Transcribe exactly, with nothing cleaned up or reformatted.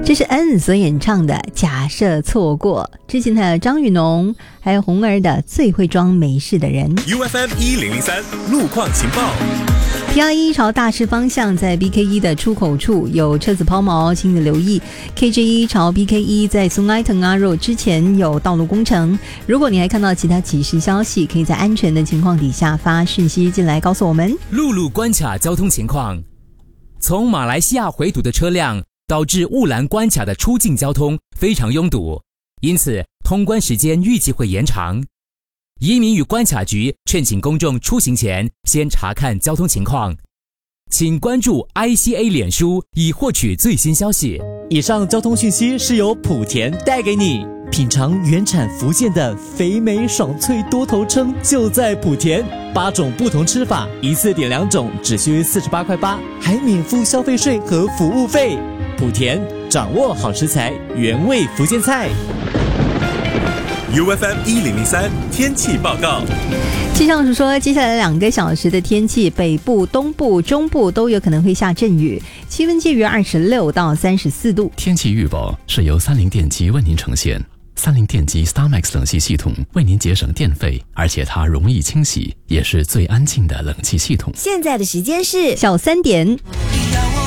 这是恩所演唱的《假设错过》，之前的张雨农还有红儿的《最会装没事的人》。 U F M 一零零三路况情报。 P R 一朝大师方向，在 B K 一 的出口处有车子抛锚，请你留意。K J 一朝 B K 一 在松埃腾阿肉之前有道路工程。如果你还看到其他即时消息，可以在安全的情况底下发讯息进来告诉我们。 陆路关卡交通情况：从马来西亚回堵的车辆导致雾兰关卡的出境交通非常拥堵，因此通关时间预计会延长。移民与关卡局劝请公众出行前先查看交通情况，请关注 I C A 脸书以获取最新消息。 以上交通讯息是由莆田带给你。品尝原产福建的肥美爽脆多头称，就在莆田。八种不同吃法，一次点两种，只需四十八块八，还免付消费税和服务费。莆田，掌握好食材，原味福建菜。 U F M 一零零三天气报告。 气象署说，接下来两个小时的天气，北部、东部、中部都有可能会下阵雨，气温介于二十六到三十四度。 天气预报是由三菱电机为您呈现。三菱电机 StarMax 冷气系统为您节省电费，而且它容易清洗，也是最安静的冷气系统。 现在的时间是小三点。